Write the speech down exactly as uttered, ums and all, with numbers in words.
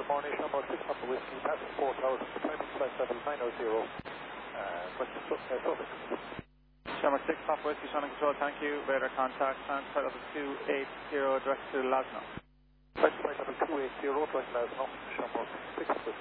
morning, Shamrock six Papa Whiskey, passing four thousand, timing flight level nine oh zero, uh, question uh, traffic. Shamrock six Papa Whiskey, Shannon Control, thank you. Radar contact, transfer level two eight zero, direct to Lasno. Flight level two eight zero, direct to Lasno, Shamrock six Papa Whiskey.